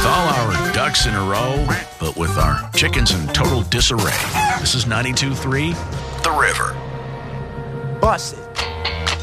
With all our ducks in a row, but with our chickens in total disarray. This is 92.3, The River. Bust it.